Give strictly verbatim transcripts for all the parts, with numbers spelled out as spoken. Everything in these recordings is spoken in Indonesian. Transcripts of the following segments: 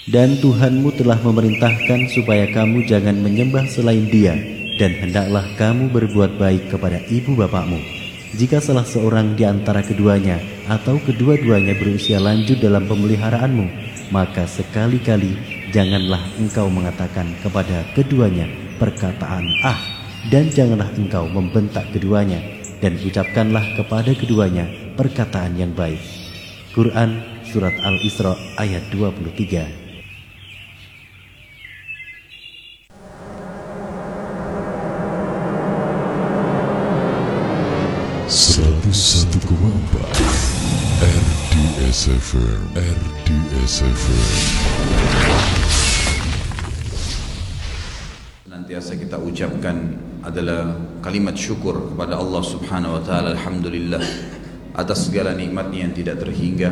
Dan Tuhanmu telah memerintahkan supaya kamu jangan menyembah selain Dia, dan hendaklah kamu berbuat baik kepada ibu bapakmu. Jika salah seorang di antara keduanya atau kedua-duanya berusia lanjut dalam pemeliharaanmu, maka sekali-kali janganlah engkau mengatakan kepada keduanya perkataan ah, dan janganlah engkau membentak keduanya, dan ucapkanlah kepada keduanya perkataan yang baik. Quran Surat Al-Isra ayat dua puluh tiga. seratus satu koma empat R D S F M R D S F M. Senantiasa kita ucapkan adalah kalimat syukur kepada Allah Subhanahu wa taala, alhamdulillah atas segala nikmatnya yang tidak terhingga.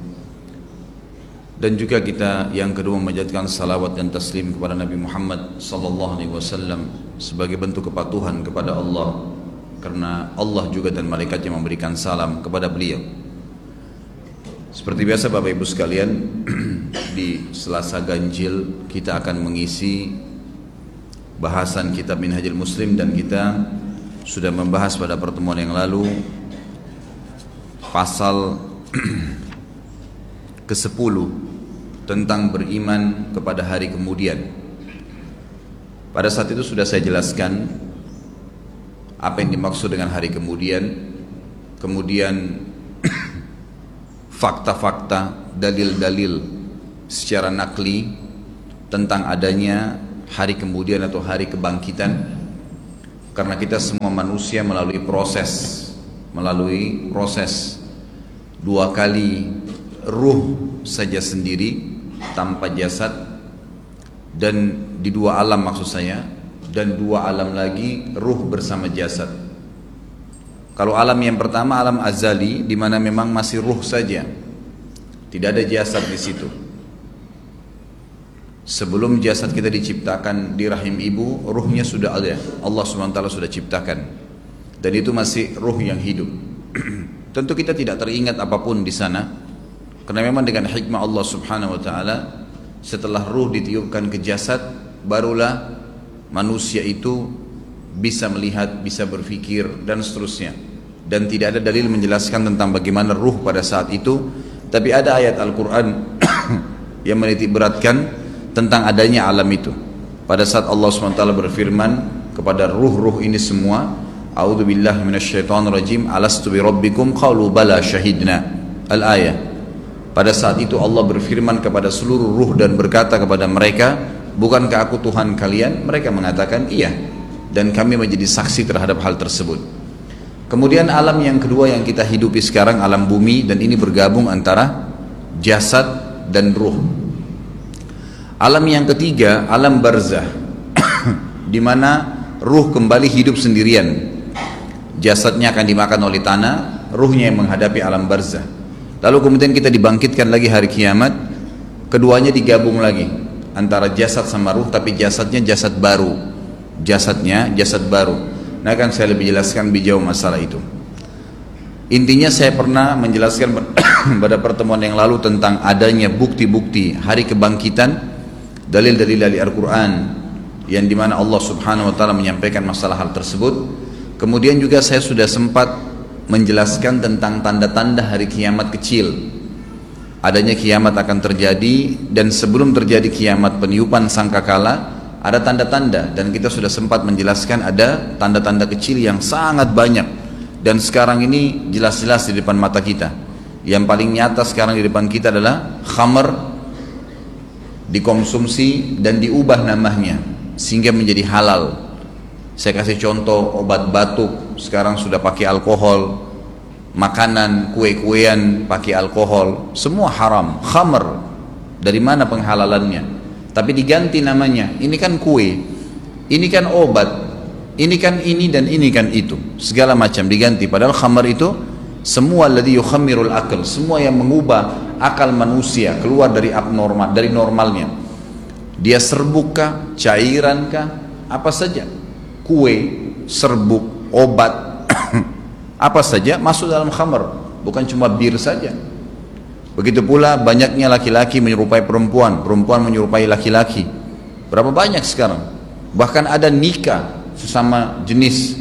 Dan juga kita yang kedua menjadikan salawat dan taslim kepada Nabi Muhammad sallallahu alaihi wasallam sebagai bentuk kepatuhan kepada Allah, karena Allah juga dan malaikatnya memberikan salam kepada beliau. Seperti biasa Bapak Ibu sekalian, di Selasa Ganjil kita akan mengisi bahasan kitab Minhajul Muslim, dan kita sudah membahas pada pertemuan yang lalu pasal kesepuluh tentang beriman kepada hari kemudian. Pada saat itu sudah saya jelaskan apa yang dimaksud dengan hari kemudian, kemudian fakta-fakta, dalil-dalil secara nakli tentang adanya hari kemudian atau hari kebangkitan. Karena kita semua manusia melalui proses, melalui proses dua kali ruh saja sendiri tanpa jasad, dan di dua alam maksud saya, dan dua alam lagi ruh bersama jasad. Kalau alam yang pertama alam azali, di mana memang masih ruh saja, tidak ada jasad di situ. Sebelum jasad kita diciptakan di rahim ibu, ruhnya sudah ada, Allah subhanahu wa taala sudah ciptakan, dan itu masih ruh yang hidup. Tentu kita tidak teringat apapun di sana, karena memang dengan hikmah Allah subhanahu wa taala, setelah ruh ditiupkan ke jasad, barulah manusia itu bisa melihat, bisa berpikir, dan seterusnya. Dan tidak ada dalil menjelaskan tentang bagaimana ruh pada saat itu. Tapi ada ayat Al-Quran yang menitik beratkan tentang adanya alam itu. Pada saat Allah subhanahu wa taala berfirman kepada ruh-ruh ini semua, A'udzu billahi minasyaitonir rajim, alastu bi rabbikum qalu bala syahidna. Al-ayah. Pada saat itu Allah berfirman kepada seluruh ruh dan berkata kepada mereka, bukankah aku Tuhan kalian? Mereka mengatakan iya, dan kami menjadi saksi terhadap hal tersebut. Kemudian alam yang kedua yang kita hidupi sekarang, alam bumi, dan ini bergabung antara jasad dan ruh. Alam yang ketiga, alam barzah, di mana ruh kembali hidup sendirian. Jasadnya akan dimakan oleh tanah, ruhnya yang menghadapi alam barzah. Lalu kemudian kita dibangkitkan lagi hari kiamat, keduanya digabung lagi antara jasad sama ruh, tapi jasadnya jasad baru, jasadnya jasad baru. Nah, akan saya lebih jelaskan lebih jauh masalah itu. Intinya saya pernah menjelaskan pada pertemuan yang lalu tentang adanya bukti-bukti hari kebangkitan, dalil-dalil dari Al-Quran yang dimana Allah subhanahu wa ta'ala menyampaikan masalah hal tersebut. Kemudian juga saya sudah sempat menjelaskan tentang tanda-tanda hari kiamat kecil, adanya kiamat akan terjadi, dan sebelum terjadi kiamat peniupan sangkakala ada tanda-tanda, dan kita sudah sempat menjelaskan ada tanda-tanda kecil yang sangat banyak, dan sekarang ini jelas-jelas di depan mata kita. Yang paling nyata sekarang di depan kita adalah khamar dikonsumsi dan diubah namanya sehingga menjadi halal. Saya kasih contoh, obat batuk sekarang sudah pakai alkohol, makanan kue-kuean pakai alkohol, semua haram, khamar. Dari mana penghalalannya? Tapi diganti namanya, ini kan kue, ini kan obat, ini kan ini dan ini kan itu, segala macam diganti. Padahal khamar itu semua alladhi yukhammirul akal, semua yang mengubah akal manusia keluar dari abnormal, dari normalnya. Dia serbuk kah, cairan kah, apa saja, kue, serbuk, obat apa saja masuk dalam khamar, bukan cuma bir saja. Begitu pula banyaknya laki-laki menyerupai perempuan, perempuan menyerupai laki-laki. Berapa banyak sekarang? Bahkan ada nikah sesama jenis.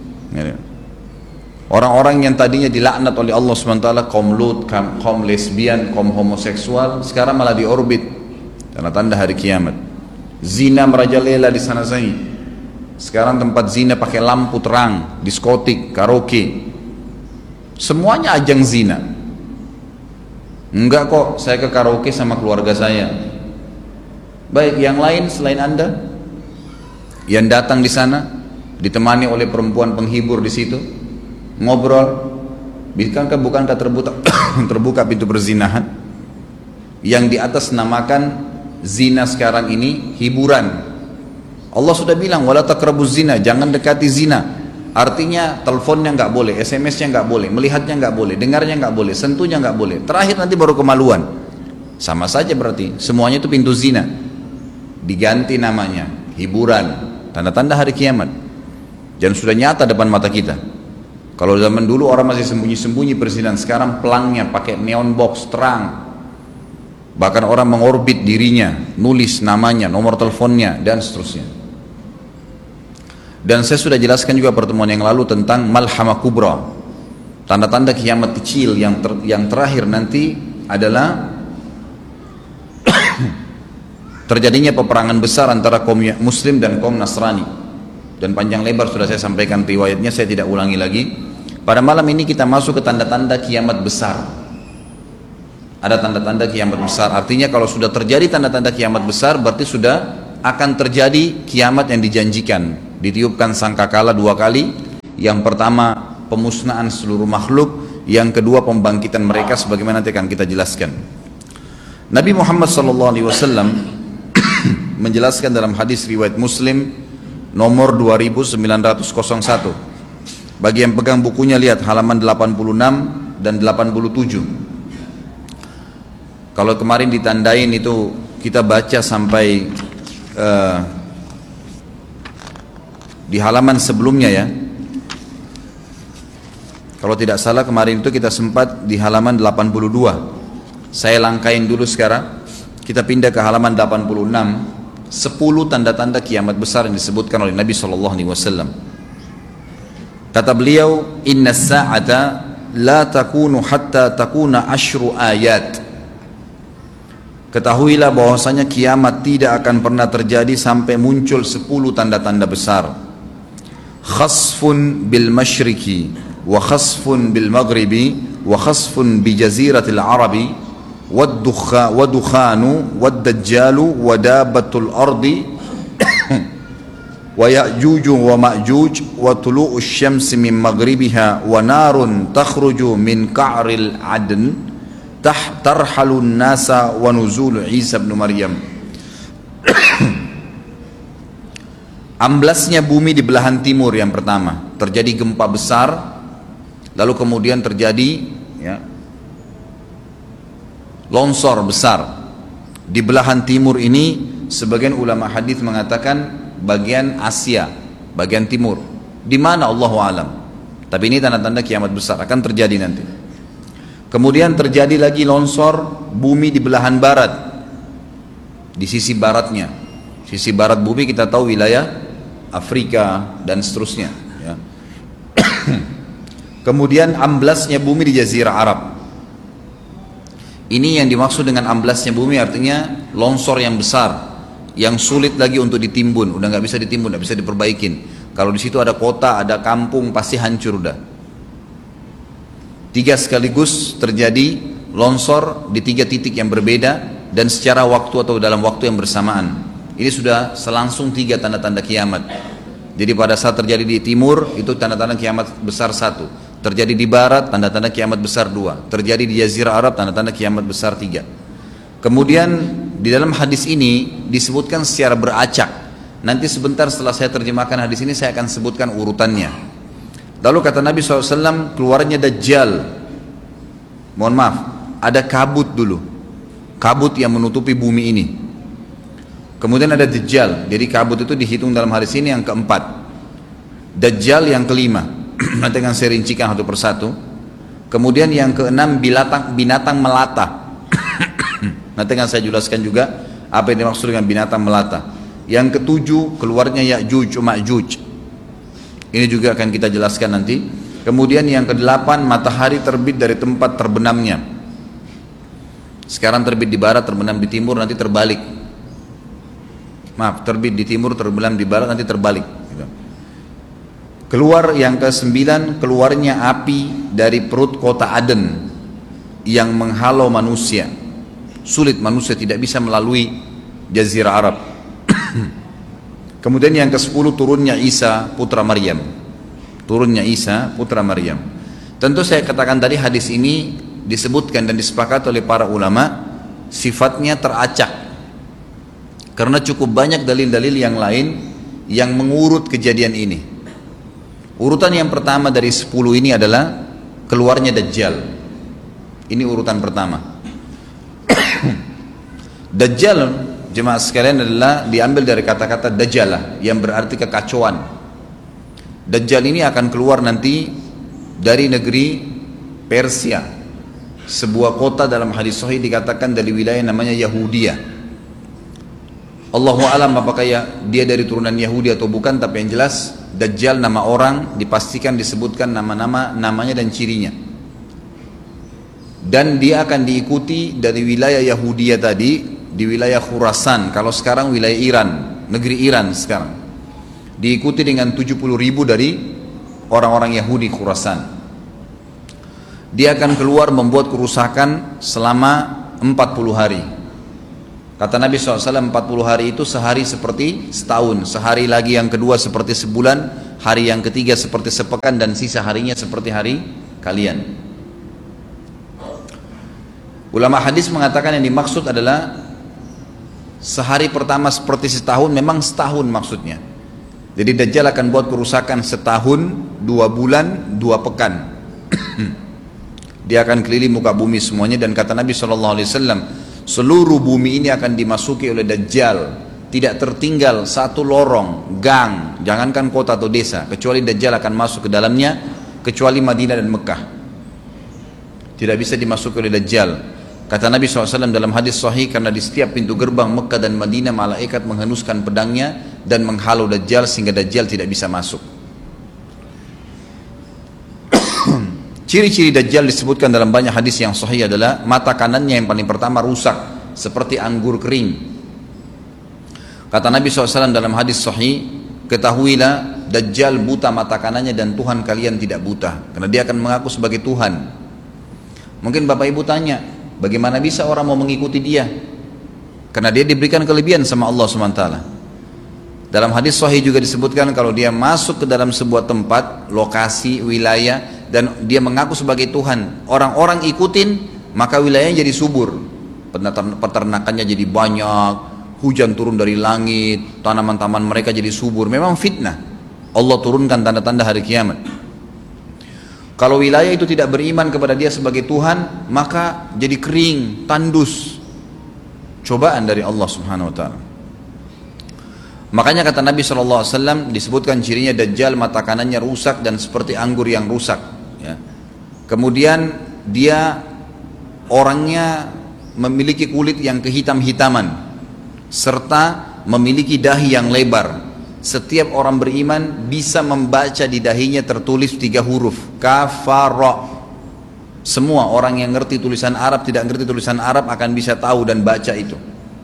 Orang-orang yang tadinya dilaknat oleh Allah subhanahu wa taala, kaum Lut, kaum lesbian, kaum homoseksual, sekarang malah diorbit. Tanda-tanda hari kiamat. Zina merajalela di sana sini. Sekarang tempat zina pakai lampu terang, diskotik, karaoke. Semuanya ajang zina. Enggak kok, saya ke karaoke sama keluarga saya. Baik, yang lain selain Anda yang datang di sana ditemani oleh perempuan penghibur di situ, ngobrol, bukankah bukankah terbuka terbuka pintu perzinahan? Yang di atas namakan zina sekarang ini hiburan. Allah sudah bilang wala taqrabuz zina, jangan dekati zina. Artinya teleponnya nggak boleh, S M S-nya nggak boleh, melihatnya nggak boleh, dengarnya nggak boleh, sentuhnya nggak boleh. Terakhir nanti baru kemaluan. Sama saja berarti semuanya itu pintu zina. Diganti namanya hiburan, tanda-tanda hari kiamat. Dan sudah nyata depan mata kita. Kalau zaman dulu orang masih sembunyi-sembunyi perzinahan, sekarang pelangnya pakai neon box terang. Bahkan orang mengorbit dirinya, nulis namanya, nomor teleponnya, dan seterusnya. Dan saya sudah jelaskan juga pertemuan yang lalu tentang malhamah kubra. Tanda-tanda kiamat kecil yang ter, yang terakhir nanti adalah terjadinya peperangan besar antara kaum muslim dan kaum Nasrani. Dan panjang lebar sudah saya sampaikan riwayatnya, saya tidak ulangi lagi. Pada malam ini kita masuk ke tanda-tanda kiamat besar. Ada tanda-tanda kiamat besar, artinya kalau sudah terjadi tanda-tanda kiamat besar berarti sudah akan terjadi kiamat yang dijanjikan. Ditiupkan sangkakala dua kali. Yang pertama pemusnahan seluruh makhluk, yang kedua pembangkitan mereka sebagaimana nanti akan kita jelaskan. Nabi Muhammad sallallahu alaihi wasallam menjelaskan dalam hadis riwayat Muslim nomor dua ribu sembilan ratus satu. Bagi yang pegang bukunya lihat halaman delapan puluh enam dan delapan puluh tujuh. Kalau kemarin ditandain itu kita baca sampai uh, di halaman sebelumnya ya. Kalau tidak salah kemarin itu kita sempat di halaman delapan puluh dua. Saya langkain dulu sekarang. Kita pindah ke halaman delapan puluh enam. sepuluh tanda-tanda kiamat besar yang disebutkan oleh Nabi shallallahu alaihi wasallam. Kata beliau, "Inna sa'ata la takunu hatta takuna ashru ayat." Ketahuilah bahwasanya kiamat tidak akan pernah terjadi sampai muncul sepuluh tanda-tanda besar. Khasfun bil masyriqi wa khasfun bil maghribi wa khasfun bi jaziratil arabi wad dukha wa dukhanu wad dajjalu wa dabatul ardi wa ya'juj wa ma'juj wa tulu'u syamsi min maghribiha wa narun takhruju min ka'ril adn tarhalun nasa wa nuzul Isa bin Maryam. Amblasnya bumi di belahan timur yang pertama, terjadi gempa besar, lalu kemudian terjadi ya, longsor besar di belahan timur ini. Sebagian ulama hadis mengatakan bagian Asia, bagian timur. Di mana Allahu alam. Tapi ini tanda-tanda kiamat besar akan terjadi nanti. Kemudian terjadi lagi longsor bumi di belahan barat, di sisi baratnya. Sisi barat bumi kita tahu wilayah Afrika dan seterusnya ya. Kemudian amblasnya bumi di Jazirah Arab. Ini yang dimaksud dengan amblasnya bumi, artinya longsor yang besar, yang sulit lagi untuk ditimbun, udah nggak bisa ditimbun, nggak bisa diperbaikin. Kalau di situ ada kota, ada kampung, pasti hancur udah. Tiga sekaligus terjadi longsor di tiga titik yang berbeda dan secara waktu atau dalam waktu yang bersamaan. Ini sudah selangsung tiga tanda-tanda kiamat. Jadi pada saat terjadi di timur itu tanda-tanda kiamat besar satu, terjadi di barat tanda-tanda kiamat besar dua, terjadi di Jazirah Arab tanda-tanda kiamat besar tiga. Kemudian di dalam hadis ini disebutkan secara beracak. Nanti sebentar setelah saya terjemahkan hadis ini saya akan sebutkan urutannya. Lalu kata Nabi shallallahu alaihi wasallam, keluarnya Dajjal. Mohon maaf, ada kabut dulu, kabut yang menutupi bumi ini. Kemudian ada Dajjal. Jadi kabut itu dihitung dalam hadis ini yang keempat. Dajjal yang kelima. Nanti akan saya rincikan satu persatu. Kemudian yang keenam binatang, binatang melata. Nanti akan saya jelaskan juga apa yang dimaksud dengan binatang melata. Yang ketujuh, keluarnya Ya'juj Ma'juj. Ini juga akan kita jelaskan nanti. Kemudian yang kedelapan, matahari terbit dari tempat terbenamnya. Sekarang terbit di barat, terbenam di timur, nanti terbalik. Maaf, terbit di timur, terbenam di barat, nanti terbalik. Keluar yang kesembilan, keluarnya api dari perut kota Aden yang menghalau manusia. Sulit, manusia tidak bisa melalui Jazirah Arab. Kemudian yang kesepuluh, turunnya Isa putra Maryam. Turunnya Isa putra Maryam. Tentu saya katakan tadi, hadis ini disebutkan dan disepakati oleh para ulama sifatnya teracak, karena cukup banyak dalil-dalil yang lain yang mengurut kejadian ini. Urutan yang pertama dari sepuluh ini adalah keluarnya Dajjal. Ini urutan pertama. Dajjal, jemaah sekalian, adalah diambil dari kata-kata Dajjalah yang berarti kekacauan. Dajjal ini akan keluar nanti dari negeri Persia, sebuah kota dalam hadis sahih dikatakan dari wilayah namanya Yahudiyah. Allahu alam apakah ya dia dari turunan Yahudi atau bukan, tapi yang jelas Dajjal nama orang dipastikan disebutkan nama-nama namanya dan cirinya. Dan dia akan diikuti dari wilayah Yahudiyah tadi, di wilayah Khurasan, kalau sekarang wilayah Iran, negeri Iran sekarang. Diikuti dengan tujuh puluh ribu dari orang-orang Yahudi Khurasan. Dia akan keluar membuat kerusakan selama empat puluh hari. Kata Nabi shallallahu alaihi wasallam, empat puluh hari itu sehari seperti setahun, sehari lagi yang kedua seperti sebulan, hari yang ketiga seperti sepekan, dan sisa harinya seperti hari kalian. Ulama hadis mengatakan yang dimaksud adalah sehari pertama seperti setahun, memang setahun maksudnya. Jadi Dajjal akan buat kerusakan setahun, dua bulan, dua pekan. Dia akan keliling muka bumi semuanya, dan kata Nabi shallallahu alaihi wasallam, seluruh bumi ini akan dimasuki oleh Dajjal. Tidak tertinggal satu lorong, gang, jangankan kota atau desa, kecuali Dajjal akan masuk ke dalamnya, kecuali Madinah dan Mekah. Tidak bisa dimasuki oleh Dajjal. Kata Nabi shallallahu alaihi wasallam dalam hadis sahih, karena di setiap pintu gerbang Mekah dan Madinah malaikat menghenuskan pedangnya dan menghalau Dajjal sehingga Dajjal tidak bisa masuk. Ciri-ciri Dajjal disebutkan dalam banyak hadis yang sahih adalah mata kanannya yang paling pertama rusak seperti anggur kering. Kata Nabi shallallahu alaihi wasallam dalam hadis sahih, ketahuilah Dajjal buta mata kanannya dan Tuhan kalian tidak buta, karena dia akan mengaku sebagai Tuhan. Mungkin Bapak Ibu tanya, bagaimana bisa orang mau mengikuti dia? Karena dia diberikan kelebihan sama Allah subhanahu wa taala. Dalam hadis sahih juga disebutkan kalau dia masuk ke dalam sebuah tempat, lokasi, wilayah, dan dia mengaku sebagai Tuhan, orang-orang ikutin, maka wilayahnya jadi subur, peternakannya jadi banyak, hujan turun dari langit, tanaman-tanaman mereka jadi subur. Memang fitnah, Allah turunkan tanda-tanda hari kiamat. Kalau wilayah itu tidak beriman kepada dia sebagai Tuhan, maka jadi kering, tandus. Cobaan dari Allah subhanahu wa ta'ala. Makanya kata Nabi shallallahu alaihi wasallam, disebutkan cirinya Dajjal mata kanannya rusak dan seperti anggur yang rusak, ya. Kemudian dia orangnya memiliki kulit yang kehitam-hitaman, serta memiliki dahi yang lebar. Setiap orang beriman bisa membaca di dahinya tertulis tiga huruf, kafara. Semua orang yang ngerti tulisan Arab, tidak ngerti tulisan Arab akan bisa tahu dan baca itu.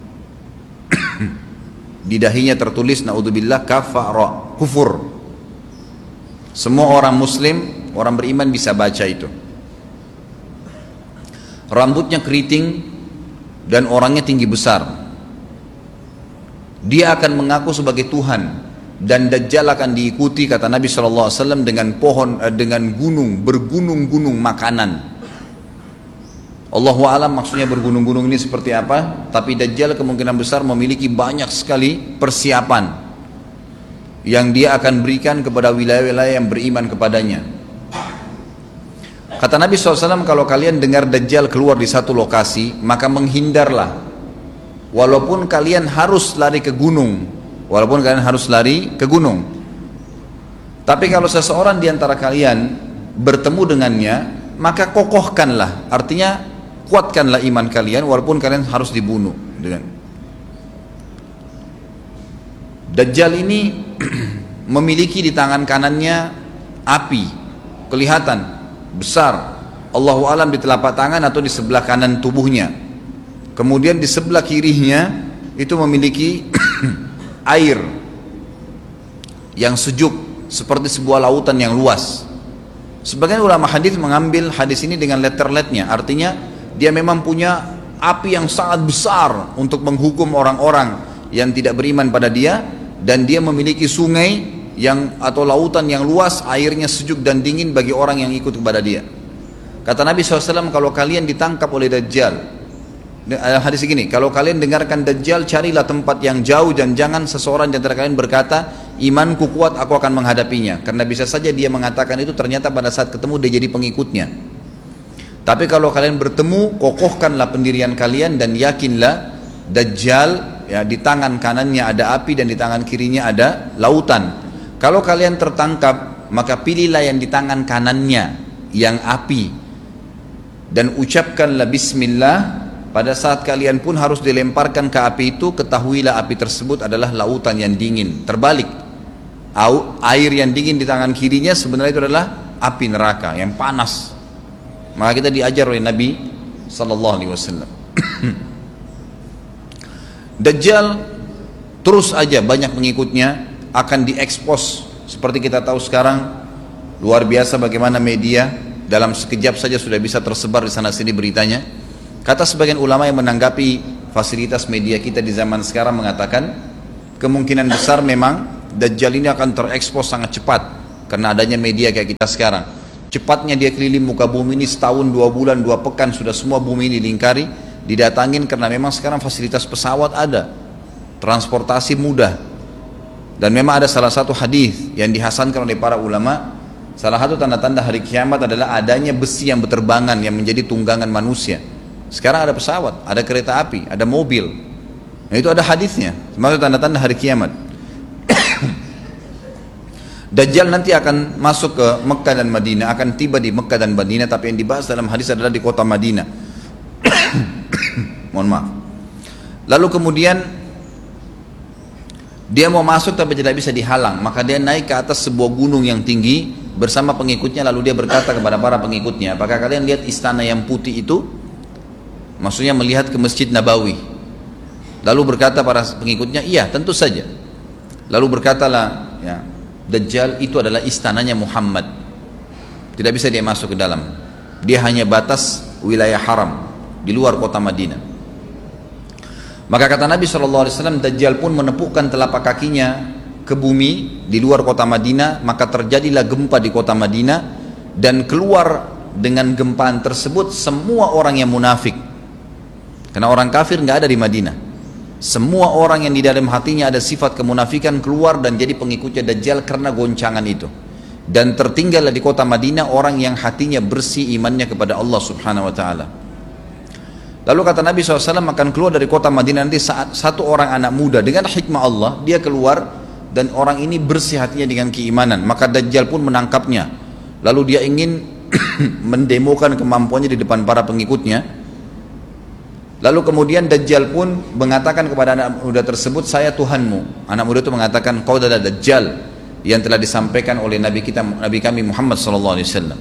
Di dahinya tertulis naudzubillah kafara, kufur. Semua orang muslim, orang beriman bisa baca itu. Rambutnya keriting dan orangnya tinggi besar. Dia akan mengaku sebagai Tuhan, dan Dajjal akan diikuti kata Nabi shallallahu alaihi wasallam dengan pohon, dengan gunung, bergunung-gunung makanan. Allahu alam maksudnya bergunung-gunung ini seperti apa, tapi Dajjal kemungkinan besar memiliki banyak sekali persiapan yang dia akan berikan kepada wilayah-wilayah yang beriman kepadanya. Kata Nabi shallallahu alaihi wasallam, kalau kalian dengar Dajjal keluar di satu lokasi, maka menghindarlah, walaupun kalian harus lari ke gunung, walaupun kalian harus lari ke gunung. Tapi kalau seseorang di antara kalian bertemu dengannya, maka kokohkanlah, artinya kuatkanlah iman kalian walaupun kalian harus dibunuh dengan Dajjal ini memiliki di tangan kanannya api, kelihatan besar, Allahu alam di telapak tangan atau di sebelah kanan tubuhnya. Kemudian di sebelah kirinya itu memiliki air yang sejuk seperti sebuah lautan yang luas. Sebagian ulama hadis mengambil hadis ini dengan letter-letternya, artinya dia memang punya api yang sangat besar untuk menghukum orang-orang yang tidak beriman pada dia, dan dia memiliki sungai yang atau lautan yang luas, airnya sejuk dan dingin bagi orang yang ikut kepada dia. Kata Nabi shallallahu alaihi wasallam, kalau kalian ditangkap oleh Dajjal, hadis gini, kalau kalian dengarkan Dajjal, carilah tempat yang jauh dan jangan seseorang di antara kalian berkata, imanku kuat, aku akan menghadapinya. Karena bisa saja dia mengatakan itu, ternyata pada saat ketemu dia jadi pengikutnya. Tapi kalau kalian bertemu, kokohkanlah pendirian kalian dan yakinlah Dajjal, ya, di tangan kanannya ada api dan di tangan kirinya ada lautan. Kalau kalian tertangkap, maka pilihlah yang di tangan kanannya yang api dan ucapkanlah bismillah. Pada saat kalian pun harus dilemparkan ke api itu, ketahuilah api tersebut adalah lautan yang dingin. Terbalik, air yang dingin di tangan kirinya sebenarnya itu adalah api neraka yang panas. Maka kita diajar oleh Nabi sallallahu alaihi wasallam. Dajjal terus aja banyak pengikutnya, akan diekspos. Seperti kita tahu sekarang, luar biasa bagaimana media dalam sekejap saja sudah bisa tersebar di sana sini beritanya. Kata sebagian ulama yang menanggapi fasilitas media kita di zaman sekarang mengatakan, kemungkinan besar memang Dajjal ini akan terekspos sangat cepat karena adanya media kayak kita sekarang. Cepatnya dia keliling muka bumi ini setahun, dua bulan, dua pekan, sudah semua bumi ini dilingkari, didatangin, karena memang sekarang fasilitas pesawat ada, transportasi mudah. Dan memang ada salah satu hadis yang dihasankan oleh para ulama, salah satu tanda-tanda hari kiamat adalah adanya besi yang berterbangan yang menjadi tunggangan manusia. Sekarang ada pesawat, ada kereta api, ada mobil. Nah, itu ada hadisnya, termasuk tanda-tanda hari kiamat. Dajjal nanti akan masuk ke Mekah dan Madinah, akan tiba di Mekah dan Madinah, tapi yang dibahas dalam hadis adalah di kota Madinah. Mohon maaf. Lalu kemudian dia mau masuk tapi tidak bisa dihalang, maka dia naik ke atas sebuah gunung yang tinggi bersama pengikutnya. Lalu dia berkata kepada para pengikutnya, apakah kalian lihat istana yang putih itu? Maksudnya melihat ke Masjid Nabawi. Lalu berkata para pengikutnya, iya tentu saja. Lalu berkatalah, ya, Dajjal itu adalah istananya Muhammad, tidak bisa dia masuk ke dalam, dia hanya batas wilayah haram di luar kota Madinah. Maka kata Nabi shallallahu alaihi wasallam, Dajjal pun menepukkan telapak kakinya ke bumi di luar kota Madinah, maka terjadilah gempa di kota Madinah, dan keluar dengan gempaan tersebut semua orang yang munafik, karena orang kafir nggak ada di Madinah. Semua orang yang di dalam hatinya ada sifat kemunafikan keluar dan jadi pengikutnya Dajjal karena goncangan itu. Dan tertinggallah di kota Madinah orang yang hatinya bersih imannya kepada Allah subhanahu wa ta'ala. Lalu kata Nabi shallallahu alaihi wasallam, akan keluar dari kota Madinah nanti saat satu orang anak muda dengan hikmah Allah, dia keluar dan orang ini bersih hatinya dengan keimanan. Maka Dajjal pun menangkapnya. Lalu dia ingin mendemokan kemampuannya di depan para pengikutnya. Lalu kemudian Dajjal pun mengatakan kepada anak muda tersebut, saya Tuhanmu. Anak muda itu mengatakan, kau adalah Dajjal yang telah disampaikan oleh Nabi kita, Nabi kami Muhammad sallallahu alaihi wasallam.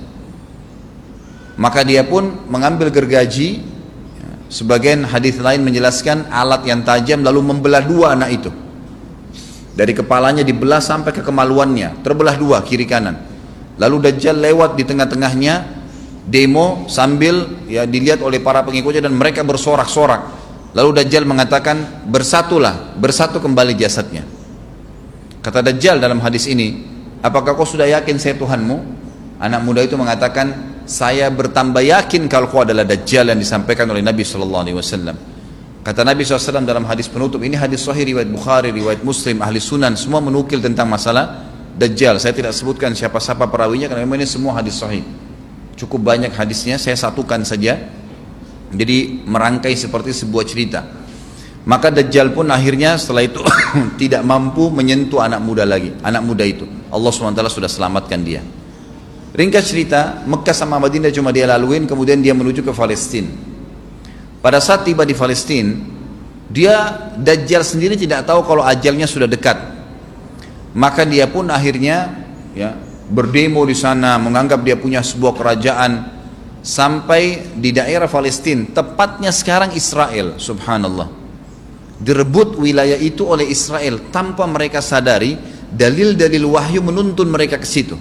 Maka dia pun mengambil gergaji, sebagian hadis lain menjelaskan alat yang tajam, lalu membelah dua anak itu. Dari kepalanya dibelah sampai ke kemaluannya, terbelah dua kiri kanan. Lalu Dajjal lewat di tengah-tengahnya, demo sambil ya dilihat oleh para pengikutnya dan mereka bersorak-sorak. Lalu Dajjal mengatakan, bersatulah, bersatu kembali jasadnya. Kata Dajjal dalam hadis ini, apakah kau sudah yakin saya Tuhanmu? Anak muda itu mengatakan, saya bertambah yakin kalau kau adalah Dajjal yang disampaikan oleh Nabi shallallahu alaihi wasallam. Kata Nabi shallallahu alaihi wasallam dalam hadis penutup, ini hadis sahih riwayat Bukhari, riwayat Muslim, ahli sunan, semua menukil tentang masalah Dajjal. Saya tidak sebutkan siapa-siapa perawinya karena memang ini semua hadis sahih. Cukup banyak hadisnya, saya satukan saja, jadi merangkai seperti sebuah cerita. Maka Dajjal pun akhirnya setelah itu tidak mampu menyentuh anak muda lagi, anak muda itu Allah subhanahu wa taala sudah selamatkan dia. Ringkas cerita, Mekah sama Madinah cuma dia laluin, kemudian dia menuju ke Palestina. Pada saat tiba di Palestina, dia Dajjal sendiri tidak tahu kalau ajalnya sudah dekat. Maka dia pun akhirnya ya, berdemo di sana, menganggap dia punya sebuah kerajaan sampai di daerah Palestina, tepatnya sekarang Israel. Subhanallah, direbut wilayah itu oleh Israel tanpa mereka sadari. Dalil-dalil wahyu menuntun mereka ke situ.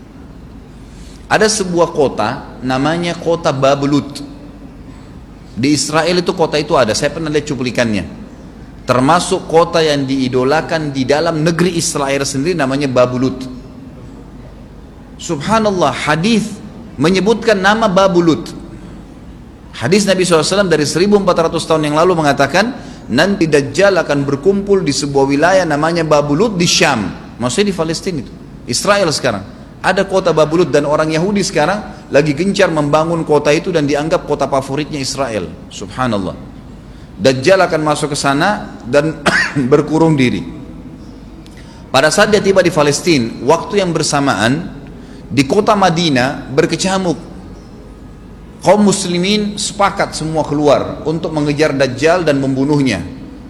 Ada sebuah kota namanya kota Babulut. Di Israel itu kota itu ada, saya pernah lihat cuplikannya. Termasuk kota yang diidolakan di dalam negeri Israel sendiri, namanya Babulut. Subhanallah, hadis menyebutkan nama Babulut. Hadis Nabi shallallahu alaihi wasallam dari seribu empat ratus tahun yang lalu mengatakan, nanti Dajjal akan berkumpul di sebuah wilayah namanya Babulut di Syam. Maksudnya di Palestina itu, Israel sekarang. Ada kota Babulut, dan orang Yahudi sekarang lagi gencar membangun kota itu dan dianggap kota favoritnya Israel. Subhanallah. Dajjal akan masuk ke sana dan berkurung diri. Pada saat dia tiba di Palestina, waktu yang bersamaan di kota Madinah berkecamuk. Kaum muslimin sepakat semua keluar untuk mengejar Dajjal dan membunuhnya.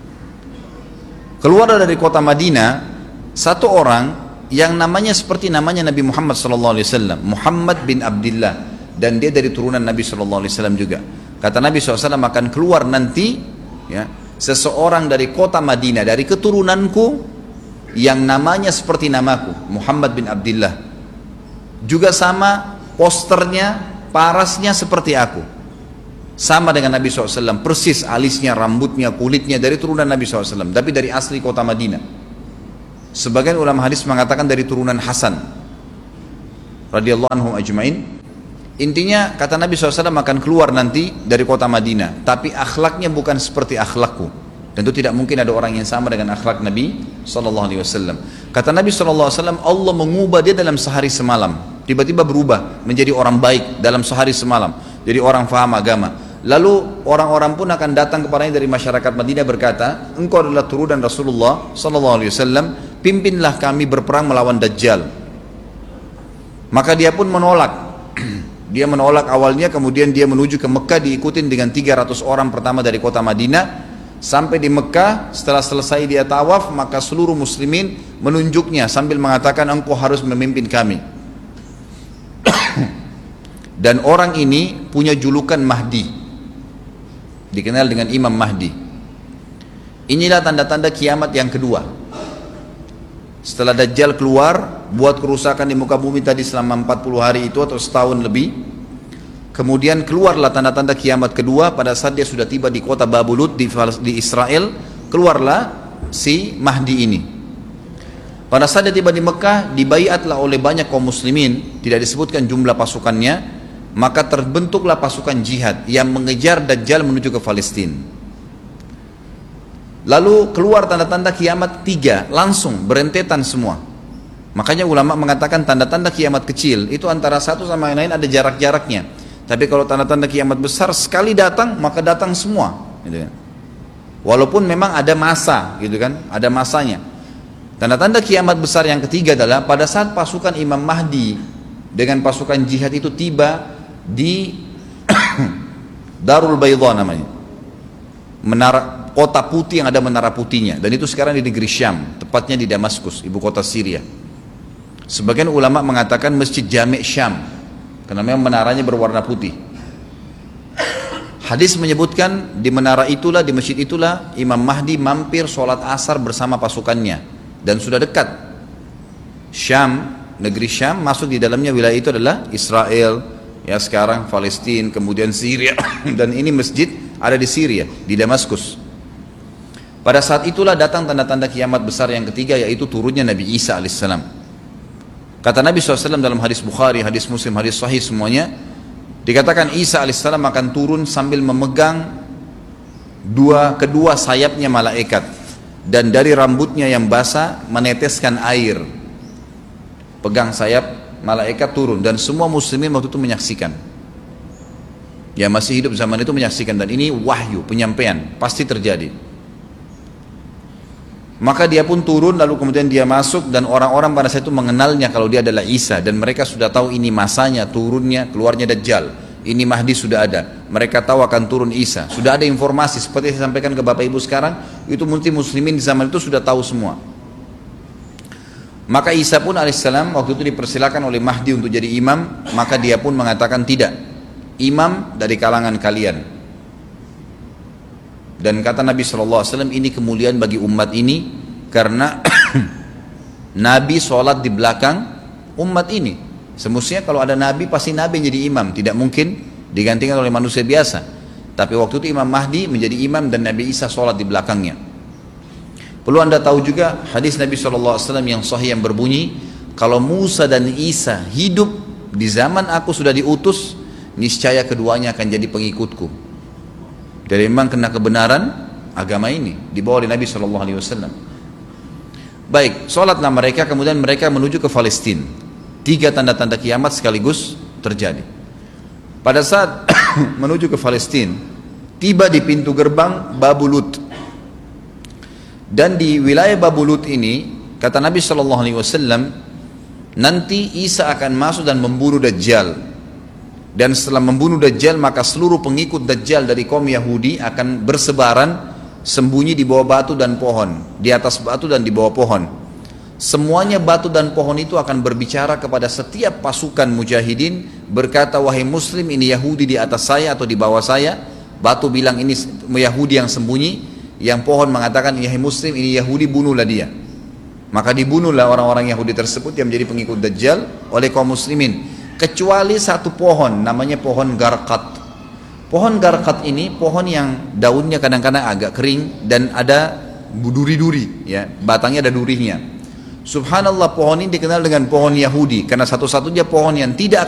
Keluar dari kota Madinah satu orang yang namanya seperti namanya Nabi Muhammad shallallahu alaihi wasallam, Muhammad bin Abdullah, dan dia dari turunan Nabi shallallahu alaihi wasallam juga. Kata Nabi shallallahu alaihi wasallam, akan keluar nanti ya, seseorang dari kota Madinah, dari keturunanku, yang namanya seperti namaku, Muhammad bin Abdullah, juga sama posternya, parasnya seperti aku, sama dengan Nabi shallallahu alaihi wasallam, persis alisnya, rambutnya, kulitnya, dari turunan Nabi shallallahu alaihi wasallam, tapi dari asli kota Madinah. Sebagian ulama hadis mengatakan dari turunan Hasan radhiyallahu anhum ajmain. Intinya kata Nabi shallallahu alaihi wasallam akan keluar nanti dari kota Madinah, tapi akhlaknya bukan seperti akhlakku. Tentu tidak mungkin ada orang yang sama dengan akhlak Nabi shallallahu alaihi wasallam. Kata Nabi shallallahu alaihi wasallam, Allah mengubah dia dalam sehari semalam. Tiba-tiba berubah menjadi orang baik dalam sehari semalam, jadi orang faham agama. Lalu orang-orang pun akan datang kepadanya dari masyarakat Madinah berkata, engkau adalah turunan Rasulullah sallallahu alaihi wasallam, pimpinlah kami berperang melawan Dajjal. Maka dia pun menolak. Dia menolak awalnya, kemudian dia menuju ke Mekah diikutin dengan tiga ratus orang pertama dari kota Madinah. Sampai di Mekah, setelah selesai dia tawaf, maka seluruh muslimin menunjuknya sambil mengatakan, engkau harus memimpin kami. Dan orang ini punya julukan Mahdi, dikenal dengan Imam Mahdi. Inilah tanda-tanda kiamat yang kedua. Setelah Dajjal keluar, buat kerusakan di muka bumi tadi selama empat puluh hari itu atau setahun lebih, kemudian keluarlah tanda-tanda kiamat kedua pada saat dia sudah tiba di kota Babulut di, di Israel. Keluarlah si Mahdi ini. Pada saat dia tiba di Mekah, dibaiatlah oleh banyak kaum muslimin, tidak disebutkan jumlah pasukannya. Maka terbentuklah pasukan jihad yang mengejar Dajjal menuju ke Palestina. Lalu keluar tanda-tanda kiamat tiga, langsung berentetan semua. Makanya ulama mengatakan tanda-tanda kiamat kecil itu antara satu sama yang lain ada jarak-jaraknya. Tapi kalau tanda-tanda kiamat besar sekali datang, maka datang semua, gitu kan. Walaupun memang ada masa, gitu kan, ada masanya. Tanda-tanda kiamat besar yang ketiga adalah pada saat pasukan Imam Mahdi dengan pasukan jihad itu tiba di Darul Baydha namanya, menara kota putih yang ada menara putihnya, dan itu sekarang di negeri Syam, tepatnya di Damaskus, ibu kota Syria. Sebagian ulama mengatakan Masjid Jami' Syam, karena memang menaranya berwarna putih. Hadis menyebutkan di menara itulah, di masjid itulah Imam Mahdi mampir sholat asar bersama pasukannya, dan sudah dekat. Syam, negeri Syam, masuk di dalamnya wilayah itu adalah Israel, ya sekarang Palestina, kemudian Syria, dan ini masjid ada di Syria, di Damaskus. Pada saat itulah datang tanda-tanda kiamat besar yang ketiga, yaitu turunnya Nabi Isa alaihissalam. Kata Nabi shallallahu alaihi wasallam dalam hadis Bukhari, hadis Muslim, hadis Sahih semuanya, dikatakan Isa alaihissalam akan turun sambil memegang dua kedua sayapnya malaikat, dan dari rambutnya yang basah meneteskan air. Pegang sayap malaikat turun, dan semua muslimin waktu itu menyaksikan. Ya masih hidup zaman itu menyaksikan, dan ini wahyu, penyampaian, pasti terjadi. Maka dia pun turun, lalu kemudian dia masuk, dan orang-orang pada saat itu mengenalnya kalau dia adalah Isa, dan mereka sudah tahu ini masanya turunnya, keluarnya Dajjal. ini Mahdi sudah ada. Mereka tahu akan turun Isa. Sudah ada informasi seperti saya sampaikan ke Bapak Ibu sekarang, itu multi muslimin di zaman itu sudah tahu semua. Maka Isa pun alaihissalam waktu itu dipersilakan oleh Mahdi untuk jadi imam, maka dia pun mengatakan tidak. Imam dari kalangan kalian. Dan kata Nabi shallallahu alaihi wasallam, ini kemuliaan bagi umat ini karena Nabi sholat di belakang umat ini. Semestinya kalau ada Nabi pasti Nabi yang jadi imam, tidak mungkin digantikan oleh manusia biasa. Tapi waktu itu Imam Mahdi menjadi imam dan Nabi Isa sholat di belakangnya. Perlu anda tahu juga hadis Nabi shallallahu alaihi wasallam yang sahih yang berbunyi, kalau Musa dan Isa hidup di zaman aku sudah diutus, niscaya keduanya akan jadi pengikutku. Jadi memang kena kebenaran agama ini dibawa oleh Nabi shallallahu alaihi wasallam. Baik, sholatlah mereka, kemudian mereka menuju ke Palestina. Tiga tanda-tanda kiamat sekaligus terjadi. Pada saat menuju ke Palestina, tiba di pintu gerbang Babulut. Dan di wilayah Babulut ini, kata Nabi shallallahu alaihi wasallam, nanti Isa akan masuk dan membunuh Dajjal. Dan setelah membunuh Dajjal, maka seluruh pengikut Dajjal dari kaum Yahudi akan bersebaran sembunyi di bawah batu dan pohon, di atas batu dan di bawah pohon. Semuanya batu dan pohon itu akan berbicara kepada setiap pasukan mujahidin, berkata, wahai muslim, ini Yahudi di atas saya atau di bawah saya. Batu bilang ini Yahudi yang sembunyi, yang pohon mengatakan, wahai muslim, ini Yahudi, bunuhlah dia. Maka dibunuhlah orang-orang Yahudi tersebut yang menjadi pengikut Dajjal oleh kaum muslimin, kecuali satu pohon, namanya pohon Garqat. Pohon Garqat ini pohon yang daunnya kadang-kadang agak kering dan ada duri-duri, ya, batangnya ada durinya. Subhanallah, pohon ini dikenal dengan pohon Yahudi karena satu-satunya pohon yang tidak